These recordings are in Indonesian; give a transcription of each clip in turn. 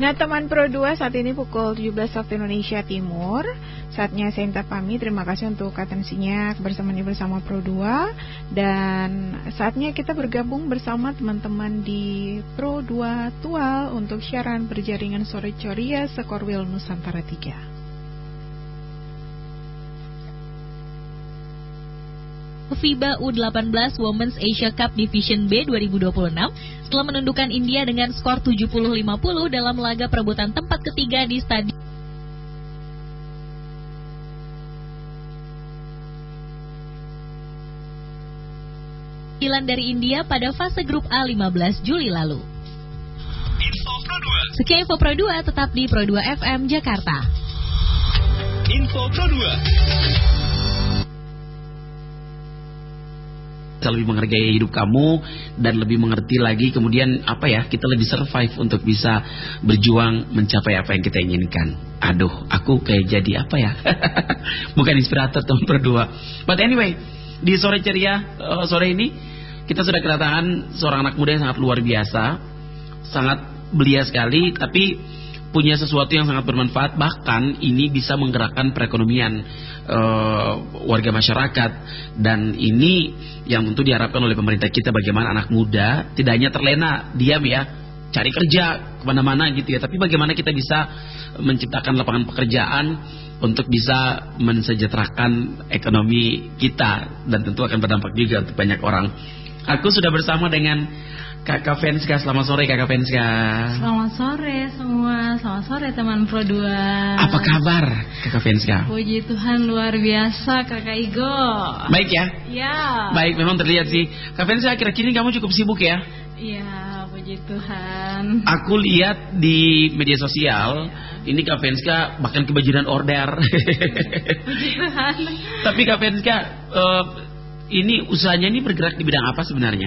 Nah teman Pro 2, saat ini pukul 17 waktu Indonesia Timur. Saatnya saya minta pamit. Terima kasih untuk atensinya bersama Pro 2. Dan saatnya kita bergabung bersama teman-teman di Pro 2 Tual untuk siaran berjaringan sore ceria Sekorwil Nusantara 3. FIBA U18 Women's Asia Cup Division B 2026 setelah menundukkan India dengan skor 70-50 dalam laga perebutan tempat ketiga di stadion dari India pada fase grup A 15 Juli lalu. Info Pro 2. Sekian Info Pro 2, tetap di Pro 2 FM Jakarta. Info Pro 2. Lebih menghargai hidup kamu dan lebih mengerti lagi, kemudian kita lebih survive untuk bisa berjuang mencapai apa yang kita inginkan. Aduh, aku kayak jadi bukan inspirator teman berdua. But anyway, di sore ceria sore ini kita sudah kedatangan seorang anak muda yang sangat luar biasa, sangat belia sekali, tapi punya sesuatu yang sangat bermanfaat, bahkan ini bisa menggerakkan perekonomian warga masyarakat. Dan ini yang tentu diharapkan oleh pemerintah kita, bagaimana anak muda tidak hanya terlena diam cari kerja kemana-mana gitu tapi bagaimana kita bisa menciptakan lapangan pekerjaan untuk bisa mensejahterakan ekonomi kita, dan tentu akan berdampak juga untuk banyak orang. Aku sudah bersama dengan Kakak Fenska. Selamat sore Kakak Fenska. Selamat sore semua. Selamat sore teman Pro 2. Apa kabar Kakak Fenska? Puji Tuhan luar biasa Kakak Igo. Baik ya? Ya. Baik, memang terlihat sih. Kak Fenska, akhir-akhir ini kamu cukup sibuk ya? Iya, puji Tuhan. Aku lihat di media sosial, ini Kak Fenska bahkan kebajikan order. Puji Tuhan. Tapi Kak Fenska, ini usahanya ini bergerak di bidang apa sebenarnya?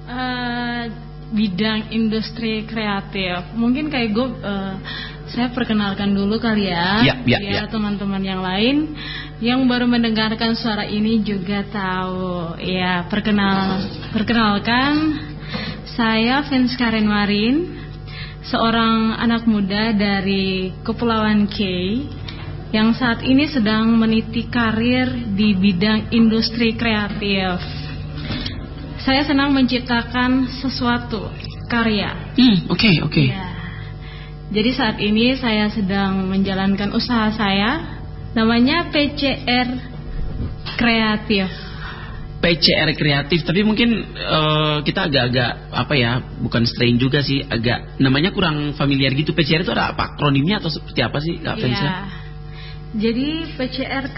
Bidang industri kreatif. Mungkin kayak gue saya perkenalkan dulu kali ya. Ya. Teman-teman yang lain yang baru mendengarkan suara ini juga tahu. Ya, perkenalkan saya Fenska Renwarin, seorang anak muda dari Kepulauan K yang saat ini sedang meniti karir di bidang industri kreatif. Saya senang menciptakan sesuatu karya. Oke. Ya. Jadi saat ini saya sedang menjalankan usaha saya, namanya PCR Kreatif. PCR Kreatif, tapi mungkin kita agak-agak bukan strain juga sih, agak namanya kurang familiar gitu. PCR itu ada apa? Akronimnya atau seperti apa sih Kak Fenska? Jadi PCR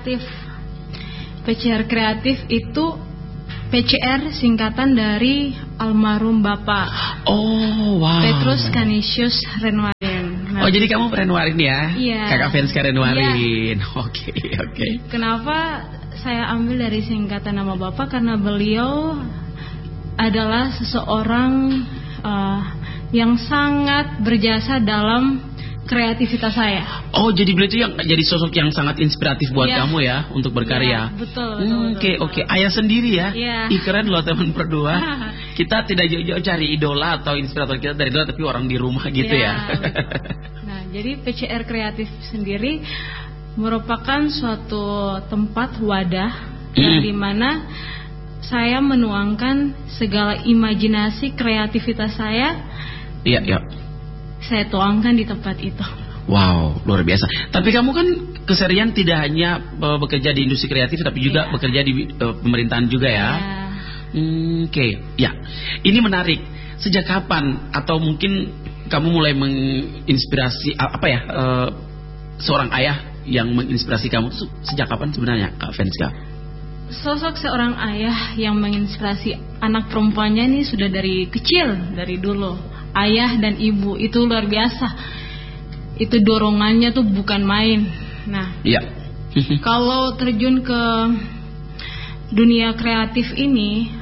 Kreatif itu PCR singkatan dari almarhum Bapak Petrus Canisius Renwarin. Jadi kamu Renwarin ya? Iya. Kakak Fenska Renwarin. Iya. Oke. Kenapa saya ambil dari singkatan nama Bapak? Karena beliau adalah seseorang yang sangat berjasa dalam kreativitas saya. Jadi beliau itu yang jadi sosok yang sangat inspiratif buat kamu ya untuk berkarya. Betul. Oke. Ayah sendiri ya. Keren loh teman berdua. Kita tidak jauh-jauh cari idola atau inspirator kita dari idola, tapi orang di rumah gitu ya. Nah, jadi PCR Kreatif sendiri merupakan suatu tempat wadah yang dimana saya menuangkan segala imajinasi kreativitas saya. Iya. Saya tuangkan di tempat itu. Wow, luar biasa. Tapi kamu kan keseharian tidak hanya bekerja di industri kreatif, tapi juga bekerja di pemerintahan juga ya. Oke. Ya, ini menarik. Sejak kapan atau mungkin kamu mulai menginspirasi seorang ayah yang menginspirasi kamu? Sejak kapan sebenarnya Kak Fenska? Sosok seorang ayah yang menginspirasi anak perempuannya ini sudah dari kecil, dari dulu. Ayah dan ibu itu luar biasa. Itu dorongannya tuh bukan main. Nah, kalau terjun ke dunia kreatif ini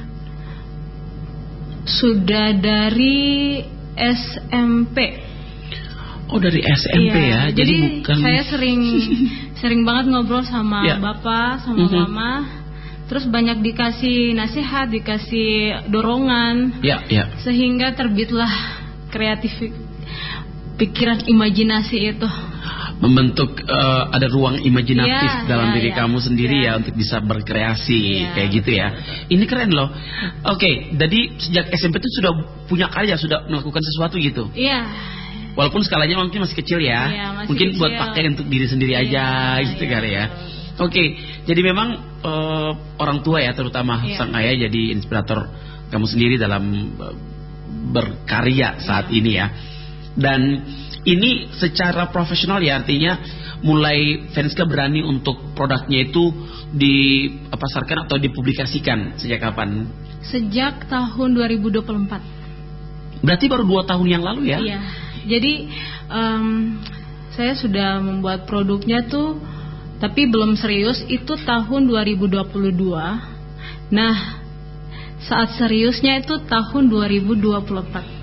sudah dari SMP. Dari SMP ya. Jadi bukan... saya sering banget ngobrol sama bapak, sama mama. Terus banyak dikasih nasihat, dikasih dorongan, sehingga terbitlah pikiran imajinasi itu. Membentuk ada ruang imajinatif dalam diri kamu sendiri untuk bisa berkreasi kayak gitu ya. Ini keren loh. Oke, jadi sejak SMP itu sudah punya karya, sudah melakukan sesuatu gitu. Iya. Walaupun skalanya mungkin masih kecil ya. Masih mungkin kecil. Buat pakai untuk diri sendiri aja gitu kali ya. Oke, jadi memang orang tua ya terutama sang ayah jadi inspirator kamu sendiri dalam berkarya saat ini ya. Dan ini secara profesional ya, artinya mulai Venska berani untuk produknya itu dipasarkan atau dipublikasikan sejak kapan? Sejak tahun 2024. Berarti baru 2 tahun yang lalu ya? Iya. Jadi saya sudah membuat produknya tuh, tapi belum serius itu tahun 2022. Nah, saat seriusnya itu tahun 2024.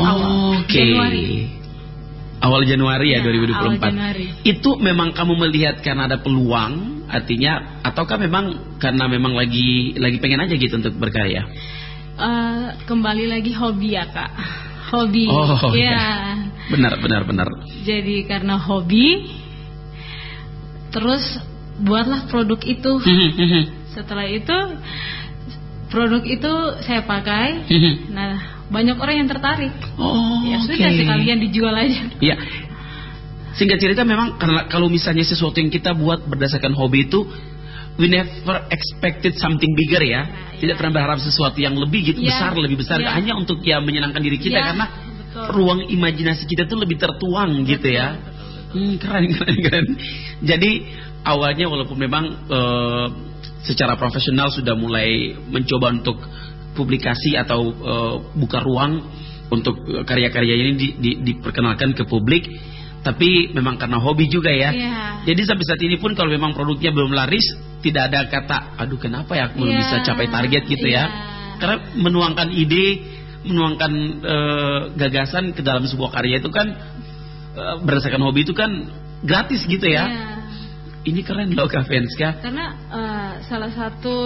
Awal Januari ya, 2024. Awal Januari. Itu memang kamu melihat karena ada peluang, artinya, ataukah memang karena memang lagi pengen aja gitu untuk berkarya? Kembali lagi hobi ya Kak. Hobi. Ya. Benar. Jadi karena hobi, terus buatlah produk itu. Setelah itu produk itu saya pakai. Nah, banyak orang yang tertarik. Ya sudah, sekalian dijual aja. Iya. Singkat cerita memang karena kalau misalnya sesuatu yang kita buat berdasarkan hobi itu, we never expected something bigger ya. Tidak pernah berharap sesuatu yang lebih gitu lebih besar hanya untuk menyenangkan diri kita karena ruang imajinasi kita tuh lebih tertuang gitu ya. Keren. Jadi awalnya walaupun memang secara profesional sudah mulai mencoba untuk publikasi atau buka ruang untuk karya-karya ini diperkenalkan ke publik, tapi memang karena hobi juga ya. Jadi sampai saat ini pun kalau memang produknya belum laris, tidak ada kata aduh kenapa ya belum bisa capai target gitu ya. Karena menuangkan ide, menuangkan gagasan ke dalam sebuah karya itu kan berdasarkan hobi itu kan gratis gitu ya. Ini keren loh Kak Venska. Karena salah satu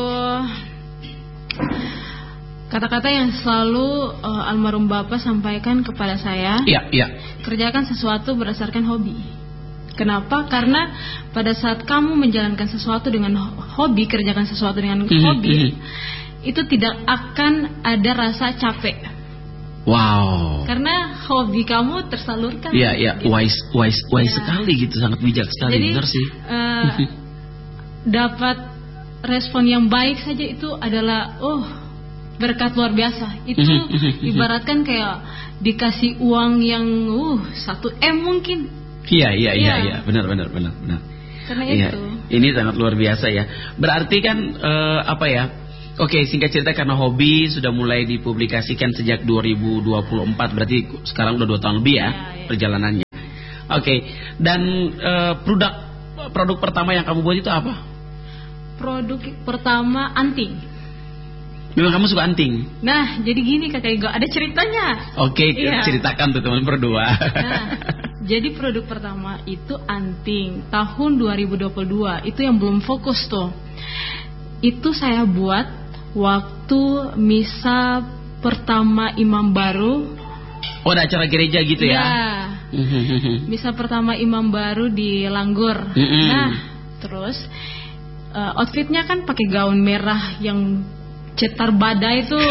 kata-kata yang selalu almarhum Bapak sampaikan kepada saya, kerjakan sesuatu berdasarkan hobi. Kenapa? Karena pada saat kamu menjalankan sesuatu dengan hobi, kerjakan sesuatu dengan hobi, itu tidak akan ada rasa capek. Wow. Karena hobi kamu tersalurkan. Iya, wise sekali gitu, sangat bijak sekali. Jadi, benar sih. Dapat respon yang baik saja itu adalah berkat luar biasa. Itu ibaratkan kayak dikasih uang yang 1M mungkin. Iya, benar. Karena itu. Ini sangat luar biasa ya. Berarti kan Oke, singkat cerita karena hobi sudah mulai dipublikasikan sejak 2024, berarti sekarang udah 2 tahun lebih ya perjalanannya. Oke, dan produk pertama yang kamu buat itu apa? Produk pertama anting. Memang kamu suka anting? Nah, jadi gini Kakak Igo, ada ceritanya. Oke, ceritakan tuh teman berdua. Nah, jadi produk pertama itu anting tahun 2022, itu yang belum fokus tuh. Itu saya buat waktu misa pertama Imam Baru. Ada acara gereja gitu ya? Misa pertama Imam Baru di Langgur. Nah, terus outfitnya kan pakai gaun merah yang cetar badai tuh.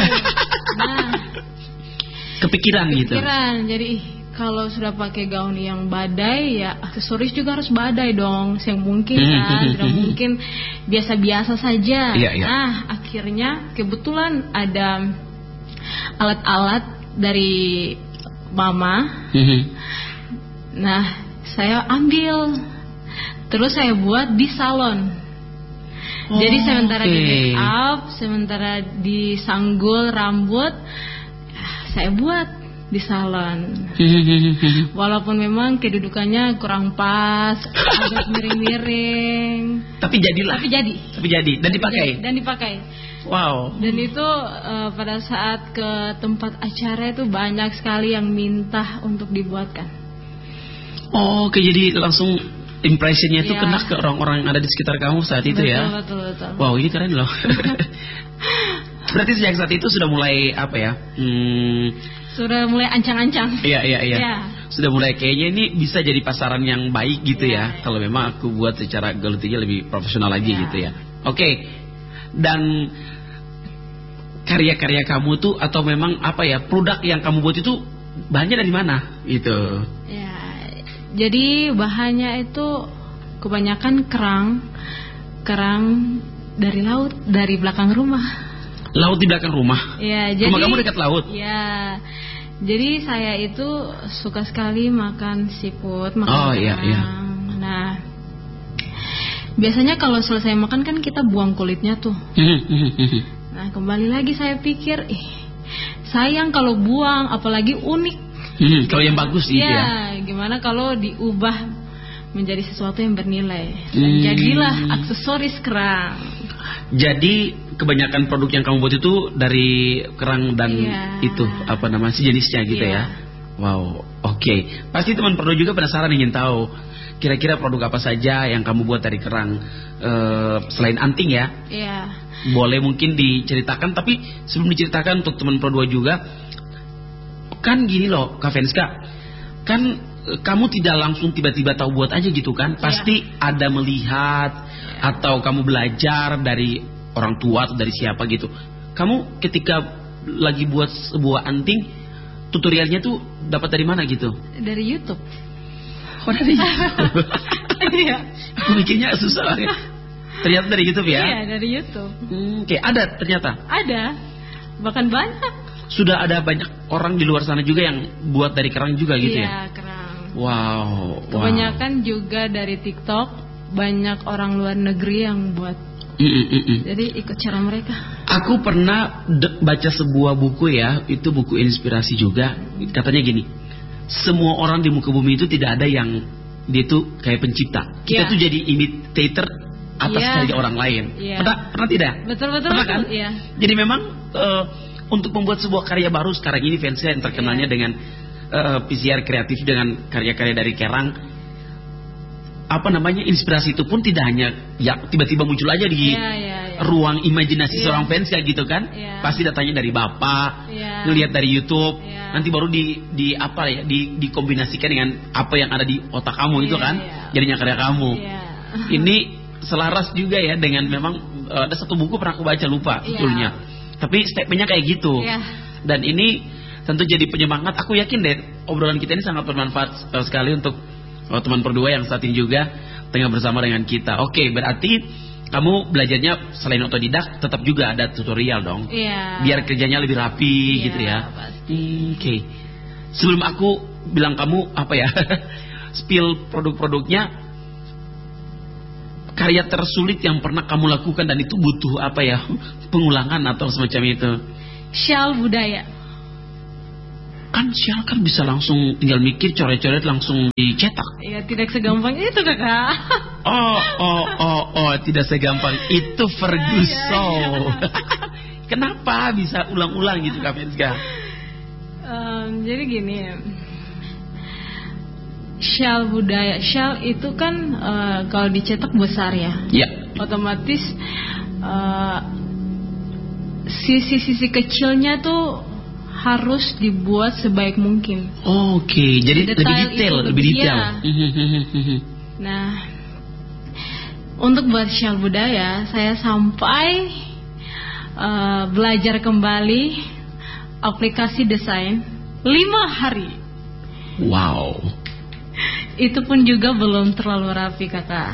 Kepikiran gitu. Jadi kalau sudah pakai gaun yang badai, ya aksesoris juga harus badai dong. Yang mungkin tidak mungkin biasa-biasa saja. Nah, akhirnya kebetulan ada alat-alat dari mama. Nah, saya ambil, terus saya buat di salon. Jadi sementara di make up, sementara disanggul rambut, saya buat di salon. Walaupun memang kedudukannya kurang pas, agak miring-miring. Tapi jadilah. Tapi jadi dan dipakai. Wow. Dan itu pada saat ke tempat acara itu banyak sekali yang minta untuk dibuatkan. Jadi langsung impressionnya itu kena ke orang-orang yang ada di sekitar kamu saat itu ya. Betul. Wow, ini keren loh. Berarti sejak saat itu sudah mulai Sudah mulai ancang-ancang. Iya. Ya. Sudah mulai kayaknya ini bisa jadi pasaran yang baik gitu Iya, ya. Kalau memang aku buat secara gelutinya lebih profesional lagi Iya. gitu ya. Oke. Dan karya-karya kamu tuh atau memang apa ya, produk yang kamu buat itu bahannya dari mana gitu? Ya, jadi bahannya itu kebanyakan kerang dari laut, dari belakang rumah. Laut di belakang rumah? Ya, jadi rumah kamu dekat laut? Ya, jadi saya itu suka sekali makan seafood, makan kerang. Iya. Nah, biasanya kalau selesai makan kan kita buang kulitnya tuh. Nah, kembali lagi saya pikir, sayang kalau buang, apalagi unik. Kalau yang bagus gitu ya. Gimana kalau diubah menjadi sesuatu yang bernilai? Dan jadilah aksesoris kerang. Jadi kebanyakan produk yang kamu buat itu dari kerang dan itu apa namanya sejenisnya gitu ya. Wow, oke. Pasti teman produk juga penasaran ingin tahu kira-kira produk apa saja yang kamu buat dari kerang selain anting ya. Iya. Boleh mungkin diceritakan, tapi sebelum diceritakan untuk teman Pro 2 juga, kan gini loh Kak Venska, kan kamu tidak langsung tiba-tiba tahu buat aja gitu kan, pasti ada melihat atau kamu belajar dari orang tua atau dari siapa gitu. Kamu ketika lagi buat sebuah anting, tutorialnya tuh dapat dari mana gitu? Dari YouTube. Oh, dari YouTube. Iya. Aku mikirnya susah banget. Ternyata dari YouTube ya? Iya, dari YouTube. Oke, ada ternyata? Ada, bahkan banyak. Sudah ada banyak orang di luar sana juga yang buat dari kerang juga gitu ya? Iya, kerang. Wow. Kebanyakan juga dari TikTok, banyak orang luar negeri yang buat. Jadi ikut cara mereka. Aku pernah baca sebuah buku ya, itu buku inspirasi juga. Katanya gini, semua orang di muka bumi itu tidak ada yang dia itu kayak pencipta. Kita tuh jadi imitator atas karya orang lain. Pernah tidak? Betul. Pernah kan? Iya. Jadi memang untuk membuat sebuah karya baru sekarang ini fans yang terkenalnya dengan PCR kreatif dengan karya-karya dari kerang, apa namanya, inspirasi itu pun tidak hanya ya tiba-tiba muncul aja di ruang imajinasi seorang fans ya gitu kan. Pasti datanya dari bapak, ngelihat dari YouTube, nanti baru dikombinasikan dengan apa yang ada di otak kamu itu kan, jadinya karya kamu. Ini selaras juga ya dengan memang ada satu buku pernah aku baca, lupa judulnya, tapi statementnya kayak gitu. Dan ini tentu jadi penyemangat. Aku yakin deh obrolan kita ini sangat bermanfaat sekali untuk teman Pro 2 yang saat ini juga tengah bersama dengan kita. Oke, berarti kamu belajarnya selain otodidak tetap juga ada tutorial dong. Biar kerjanya lebih rapi gitu ya. Oke. Sebelum aku bilang kamu apa ya spill produk-produknya, karya tersulit yang pernah kamu lakukan dan itu butuh apa ya pengulangan atau semacam itu. Syal budaya. Kan syal kan bisa langsung tinggal mikir coret-coret langsung dicetak. Iya, tidak segampang itu kakak. Tidak segampang itu Ferguson. Kenapa bisa ulang-ulang gitu Kak Venska? Jadi gini, syal budaya, syal itu kan kalau dicetak besar ya. Otomatis sisi-sisi kecilnya tuh harus dibuat sebaik mungkin. Oke, jadi lebih detail. Nah, untuk buat syal budaya, saya sampai belajar kembali aplikasi desain 5 hari. Wow. Itu pun juga belum terlalu rapi kakak.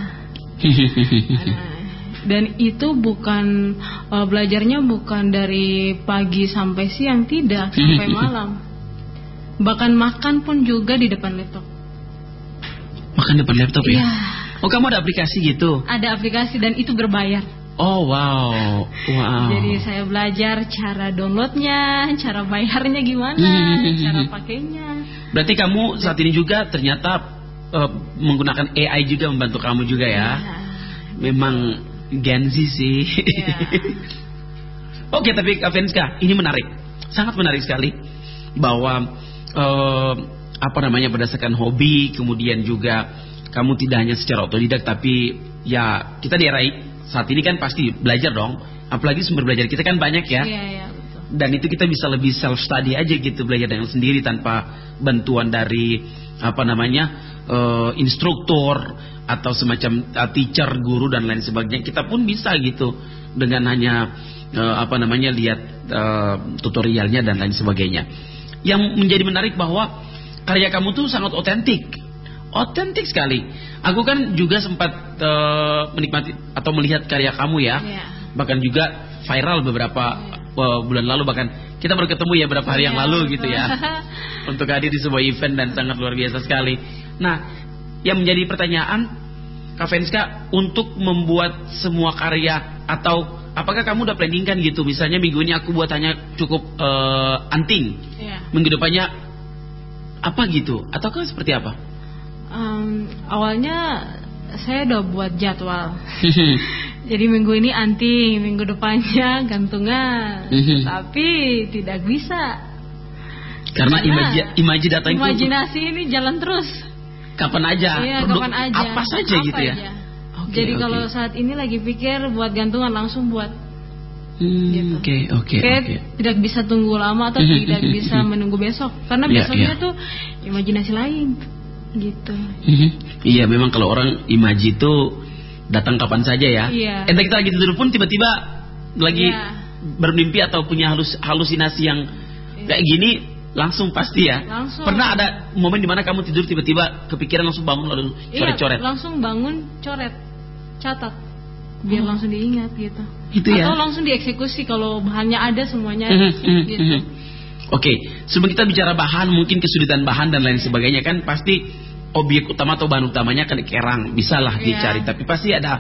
Dan itu bukan belajarnya bukan dari pagi sampai siang, tidak, sampai malam. Bahkan makan pun juga di depan laptop. Makan depan laptop ya? Oh, kamu ada aplikasi gitu? Ada aplikasi dan itu berbayar. Oh wow. Jadi saya belajar cara downloadnya, cara bayarnya gimana, cara pakainya. Berarti kamu saat ini juga ternyata menggunakan AI juga membantu kamu juga ya? Memang Gen Z sih. Oke, tapi Kak Venska, ini menarik, sangat menarik sekali bahwa berdasarkan hobi, kemudian juga kamu tidak hanya secara otodidak, tapi ya kita di era saat ini kan pasti belajar dong, apalagi sumber belajar kita kan banyak ya. Dan itu kita bisa lebih self study aja gitu, belajar dengan sendiri tanpa bantuan dari instruktur atau semacam teacher, guru dan lain sebagainya. Kita pun bisa gitu dengan hanya lihat tutorialnya dan lain sebagainya. Yang menjadi menarik bahwa karya kamu tuh sangat otentik sekali. Aku kan juga sempat menikmati atau melihat karya kamu ya. Bahkan juga viral beberapa bulan lalu, bahkan kita baru ketemu ya beberapa hari yang lalu gitu ya. Untuk hadir di sebuah event dan sangat luar biasa sekali. Nah, yang menjadi pertanyaan Kak Fenska untuk membuat semua karya, atau apakah kamu udah planning kan gitu, misalnya minggu ini aku buat hanya cukup anting, minggu depannya apa gitu, ataukah seperti apa? Awalnya saya udah buat jadwal. Jadi minggu ini anting, minggu depannya gantungan. Tapi tidak bisa. Karena imajinasi ini jalan terus. Kapan aja? Iya, kapan aja. Apa saja gitu ya? Jadi kalau saat ini lagi pikir buat gantungan, langsung buat. Oke. Tidak bisa tunggu lama atau tidak bisa menunggu besok. Karena besoknya tuh imajinasi lain. Gitu. Iya, memang kalau orang imaji itu datang kapan saja ya. Entah kita lagi tidur pun tiba-tiba lagi bermimpi atau punya halusinasi yang kayak gini, langsung pasti ya. Pernah ada momen dimana kamu tidur tiba-tiba kepikiran langsung bangun lalu coret-coret? Langsung bangun, coret, catat, biar langsung diingat gitu. Atau langsung dieksekusi kalau bahannya ada semuanya. Gitu. Oke, sebelum kita bicara bahan, mungkin kesulitan bahan dan lain sebagainya, kan pasti objek utama atau bahan utamanya kan kerang, bisalah dicari, tapi pasti ada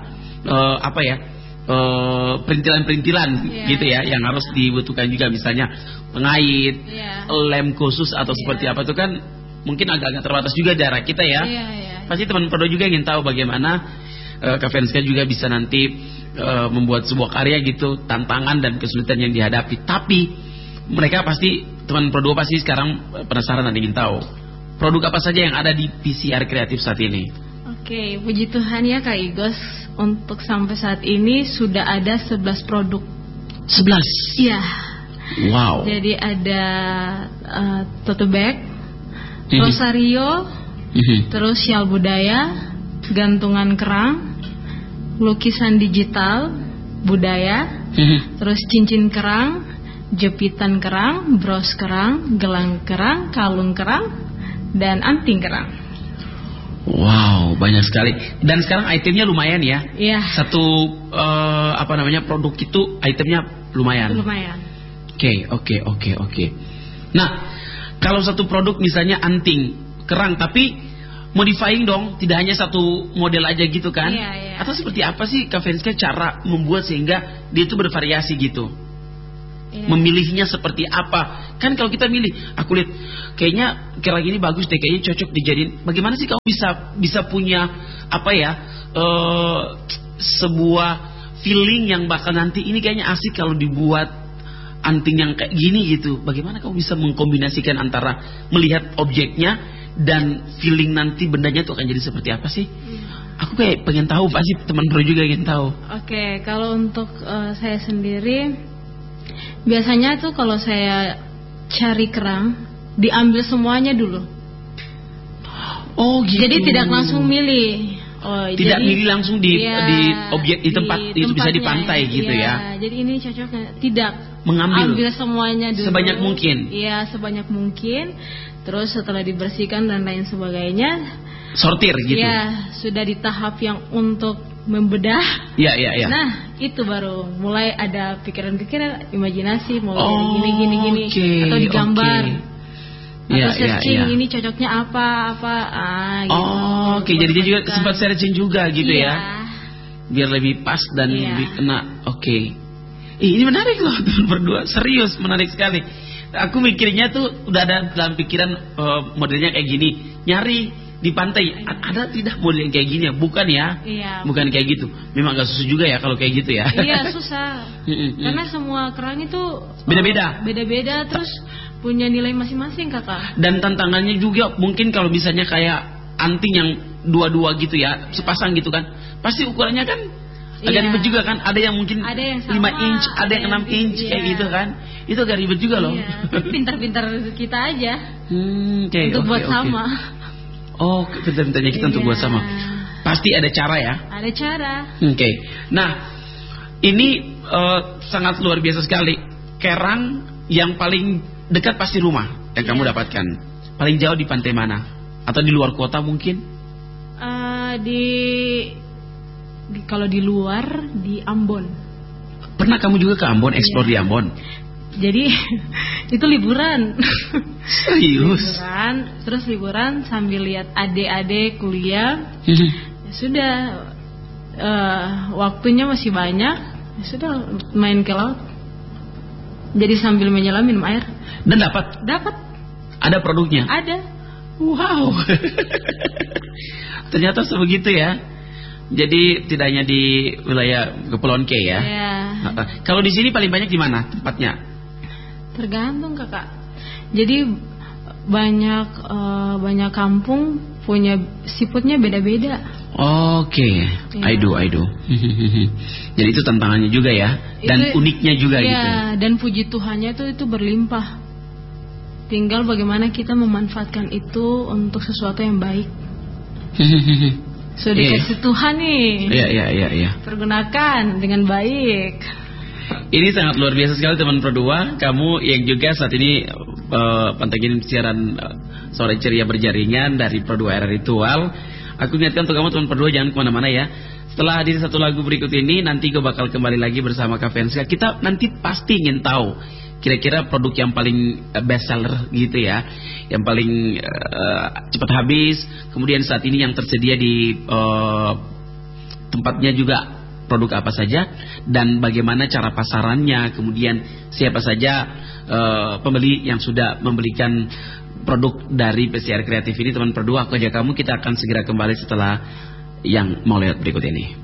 perintilan-perintilan gitu ya, yang harus dibutuhkan juga, misalnya pengait, lem khusus atau seperti apa, itu kan mungkin agak-agak terbatas juga daerah kita ya. Pasti teman Prodo juga ingin tahu bagaimana Kak Fenska juga bisa nanti membuat sebuah karya gitu, tantangan dan kesulitan yang dihadapi. Tapi mereka pasti, teman Prodo pasti sekarang penasaran dan ingin tahu produk apa saja yang ada di PCR Kreatif saat ini. Oke, puji Tuhan ya Kak Igos, untuk sampai saat ini sudah ada 11 produk. 11? Iya. Wow. Jadi ada tote bag, rosario, terus syal budaya, gantungan kerang, lukisan digital budaya, terus cincin kerang, jepitan kerang, bros kerang, gelang kerang, kalung kerang, dan anting kerang. Wow, banyak sekali. Dan sekarang itemnya lumayan ya. Iya. Satu produk itu itemnya lumayan. Oke. Nah, kalau satu produk misalnya anting kerang, tapi modifying dong, tidak hanya satu model aja gitu kan? Iya. Atau seperti apa sih Kak Fenska cara membuat sehingga dia itu bervariasi gitu? Memilihnya seperti apa? Kan kalau kita milih, aku lihat kayaknya kerang ini bagus deh, kayaknya cocok dijadiin. Bagaimana sih kamu bisa punya sebuah feeling yang bakal nanti ini kayaknya asik kalau dibuat anting yang kayak gini gitu. Bagaimana kamu bisa mengkombinasikan antara melihat objeknya dan feeling nanti bendanya itu akan jadi seperti apa sih? Aku kayak pengen tahu, pasti teman Bro juga ingin tahu. Oke, kalau untuk saya sendiri, biasanya tuh kalau saya cari kerang, diambil semuanya dulu. Oh gitu. Jadi tidak langsung milih. Tidak milih langsung di objek di tempat itu, bisa di pantai gitu ya. Jadi ini cocoknya tidak ambil semuanya dulu. Sebanyak mungkin. Iya, sebanyak mungkin. Terus setelah dibersihkan dan lain sebagainya, sortir gitu. Ya, sudah di tahap yang untuk membedah. Iya. Nah, itu baru mulai ada pikiran-pikiran, imajinasi, mau gini atau digambar. Atau searching ini cocoknya apa gitu. Oke, jadi dia juga sempat searching juga gitu ya. Biar lebih pas dan lebih kena. Oke. Ini menarik loh teman berdua, serius menarik sekali. Aku mikirnya tuh udah ada dalam pikiran modelnya kayak gini, nyari di pantai ada tidak model yang kayak gini ya? Bukan ya? Iya. Bukan kayak gitu. Memang agak susah juga ya kalau kayak gitu ya. Iya, susah. Karena semua kerang itu beda-beda terus punya nilai masing-masing, Kakak. Dan tantangannya juga mungkin kalau misalnya kayak anting yang dua-dua gitu ya, sepasang gitu kan. Pasti ukurannya kan Agak ribet juga kan? Ada yang mungkin Ada yang 5 sama, inch, ada yang 6 inch kayak gitu kan? Itu agak ribet juga loh. Iya, tapi pintar-pintar kita aja Okay, untuk buat sama. Oh, pintar-pintarnya kita untuk buat sama. Pasti ada cara ya? Ada cara. Oke. Nah, ini sangat luar biasa sekali. Kerang yang paling dekat pasti rumah yang kamu dapatkan. Paling jauh di pantai mana? Atau di luar kota mungkin? Kalau di luar di Ambon. Pernah kamu juga ke Ambon, eksplor di Ambon? Jadi itu liburan. Serius? Liburan sambil lihat adik-adik kuliah. Ya sudah, waktunya masih banyak. Ya sudah, main ke laut. Jadi sambil menyelam minum air. Dan dapat? Dapat. Ada produknya? Ada. Wow. Ternyata sebegitu ya. Jadi tidak hanya di wilayah Kepulauan K ya. Ya. Kalau di sini paling banyak di mana tempatnya? Tergantung kakak. Jadi banyak kampung punya seafoodnya beda-beda. Oke, Ya. I do. Jadi itu tantangannya juga ya, dan uniknya juga ya, gitu. Dan puji Tuhannya itu berlimpah. Tinggal bagaimana kita memanfaatkan itu untuk sesuatu yang baik. Sudah dikasih Tuhan nih. Iya. Pergunakan dengan baik. Ini sangat luar biasa sekali teman Pro 2. Kamu yang juga saat ini pantengin siaran sore ceria berjaringan dari Pro 2 Era Ritual. Aku ingatkan untuk kamu teman Pro 2 jangan kemana-mana ya. Setelah hadir satu lagu berikut ini, nanti gue bakal kembali lagi bersama Kak Venska. Kita nanti pasti ingin tahu kira-kira produk yang paling best seller gitu ya, yang paling cepat habis. Kemudian saat ini yang tersedia di tempatnya juga produk apa saja, dan bagaimana cara pasarannya. Kemudian siapa saja pembeli yang sudah membelikan produk dari PCR Kreatif ini teman Pro 2. Aku ajak kamu, kita akan segera kembali setelah yang mau lihat berikut ini.